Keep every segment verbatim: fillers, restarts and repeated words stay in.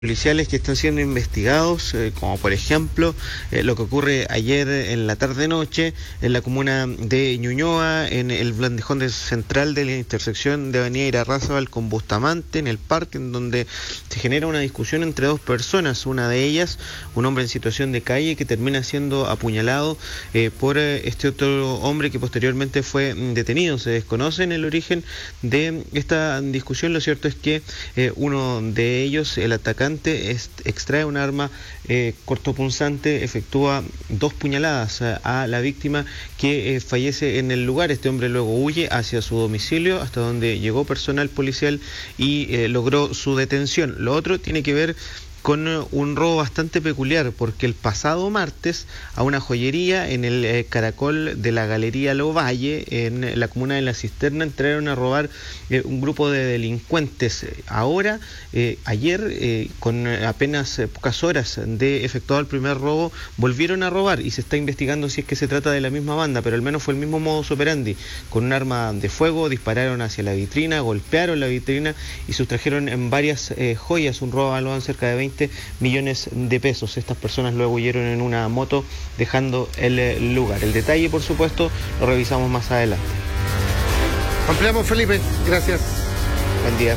policiales que están siendo investigados, eh, como por ejemplo eh, lo que ocurre ayer en la tarde-noche en la comuna de Ñuñoa, en el bandejón de central de la intersección de Avenida Irarrázaval con Bustamante, en el parque, en donde se genera una discusión entre dos personas, una de ellas, un hombre en situación de calle que termina siendo apuñalado eh, por eh, este otro hombre que posteriormente fue mm, detenido. Se desconoce el origen de esta discusión. Lo cierto es que eh, uno de ellos, el atacante, extrae un arma eh, cortopunzante, efectúa dos puñaladas a, a la víctima que eh, fallece en el lugar. Este hombre luego huye hacia su domicilio, hasta donde llegó personal policial y eh, logró su detención. Lo otro tiene que ver con un robo bastante peculiar, porque el pasado martes a una joyería en el eh, Caracol de la Galería Lovalle, en la comuna de La Cisterna, entraron a robar eh, un grupo de delincuentes. Ahora, eh, ayer, eh, con apenas eh, pocas horas de efectuado el primer robo, volvieron a robar y se está investigando si es que se trata de la misma banda, pero al menos fue el mismo modus operandi. Con un arma de fuego dispararon hacia la vitrina, golpearon la vitrina y sustrajeron en varias eh, joyas, un robo valuado en cerca de veinte millones de pesos. Estas personas luego huyeron en una moto dejando el lugar. El detalle, por supuesto, lo revisamos más adelante. Ampliamos, Felipe. Gracias. Buen día.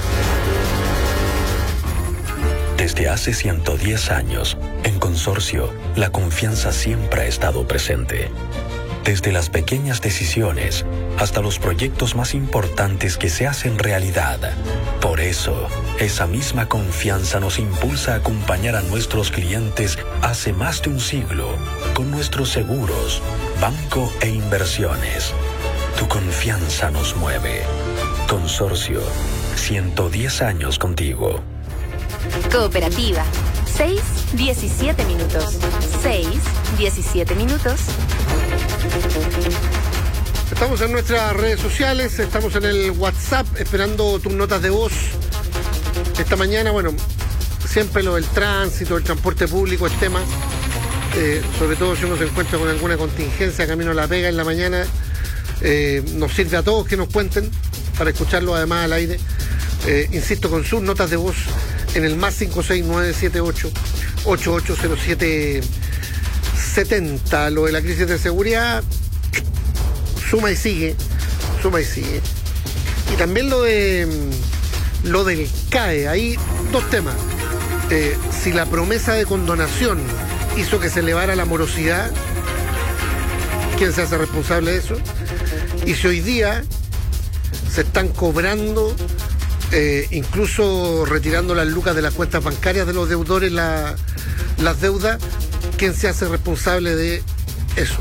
Desde hace ciento diez años, en Consorcio, la confianza siempre ha estado presente. Desde las pequeñas decisiones hasta los proyectos más importantes que se hacen realidad. Por eso, esa misma confianza nos impulsa a acompañar a nuestros clientes hace más de un siglo con nuestros seguros, banco e inversiones. Tu confianza nos mueve. Consorcio, ciento diez años contigo. Cooperativa. seis, diecisiete minutos. seis, diecisiete minutos. Estamos en nuestras redes sociales, estamos en el WhatsApp esperando tus notas de voz. Esta mañana, bueno, siempre lo del tránsito, el transporte público es tema, eh, sobre todo si uno se encuentra con alguna contingencia camino a la pega en la mañana. Eh, nos sirve a todos que nos cuenten para escucharlo además al aire. Eh, insisto, con sus notas de voz en el más cinco seis nueve siete ocho ocho ocho cero siete setenta. Lo de la crisis de seguridad suma y sigue, suma y sigue. Y también lo de lo del C A E, ahí dos temas. Eh, si la promesa de condonación hizo que se elevara la morosidad, ¿quién se hace responsable de eso? Y si hoy día se están cobrando, eh, incluso retirando las lucas de las cuentas bancarias de los deudores, la, las deudas, ¿quién se hace responsable de eso?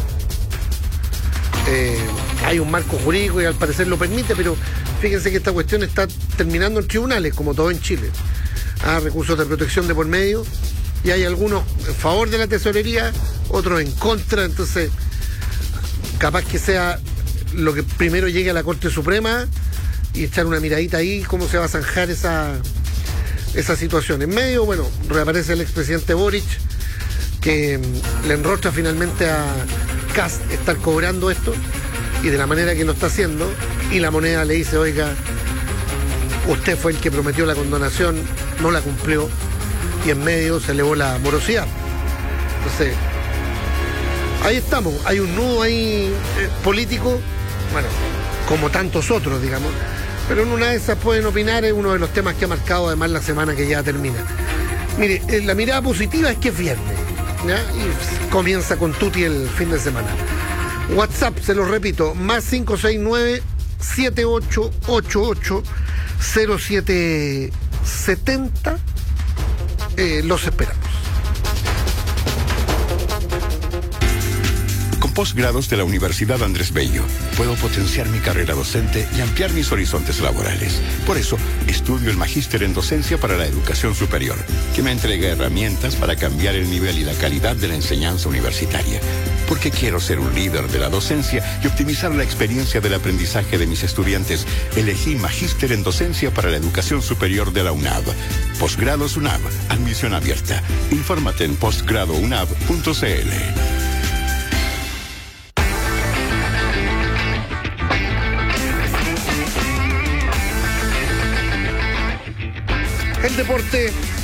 Eh, hay un marco jurídico y al parecer lo permite, pero fíjense que esta cuestión está terminando en tribunales, como todo en Chile. Ah, recursos de protección de por medio, y hay algunos en favor de la tesorería, otros en contra. Entonces, capaz que sea lo que primero llegue a la Corte Suprema y echar una miradita ahí, cómo se va a zanjar esa, esa situación. En medio, bueno, reaparece el expresidente Boric, que mm, le enrostra finalmente a Kast estar cobrando esto, y de la manera que lo está haciendo, y la moneda le dice: oiga, usted fue el que prometió la condonación, no la cumplió, y en medio se elevó la morosidad. Entonces, ahí estamos, hay un nudo ahí eh, político, bueno, como tantos otros, digamos, pero en una de esas pueden opinar, es uno de los temas que ha marcado además la semana que ya termina. Mire, eh, la mirada positiva es que es viernes, ¿ya? Y comienza con tutti el fin de semana. WhatsApp, se lo repito, más cinco seis nueve siete ocho ocho ocho cero siete setenta. Eh, los esperamos. Con posgrados de la Universidad Andrés Bello, puedo potenciar mi carrera docente y ampliar mis horizontes laborales. Por eso, estudio el Magíster en Docencia para la Educación Superior, que me entrega herramientas para cambiar el nivel y la calidad de la enseñanza universitaria. Porque quiero ser un líder de la docencia y optimizar la experiencia del aprendizaje de mis estudiantes, elegí Magíster en Docencia para la Educación Superior de la UNAV. Posgrados UNAV, admisión abierta. Infórmate en postgrado unav punto c l. El deporte